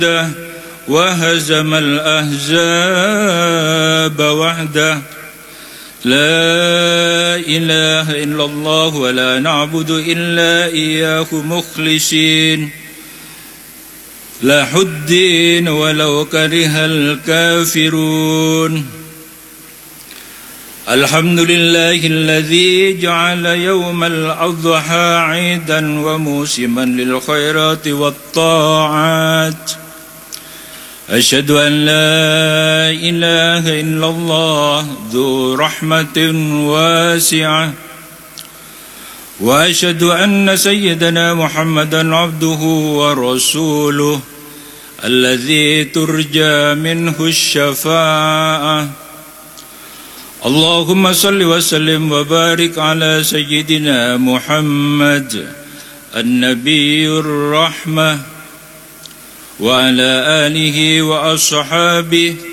وهزم الأحزاب وحده لا إله إلا الله ولا نعبد إلا إياه مخلصين له الدين ولو كره الكافرون الحمد لله الذي جعل يوم الأضحى عيدا وموسما للخيرات والطاعات أشهد أن لا إله إلا الله ذو رحمة واسعة وأشهد أن سيدنا محمدا عبده ورسوله الذي ترجى منه الشفاعة اللهم صل وسلم وبارك على سيدنا محمد النبي الرحمة وعلى آله وأصحابه